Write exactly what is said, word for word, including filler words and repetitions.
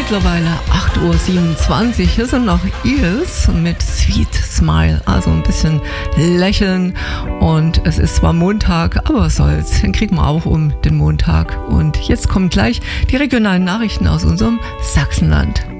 mittlerweile acht Uhr siebenundzwanzig. Hier sind noch Eels mit Sweet Smile. Also ein bisschen lächeln. Und es ist zwar Montag, aber was soll's. Den kriegen wir auch um den Montag. Und jetzt kommen gleich die regionalen Nachrichten aus unserem Sachsenland.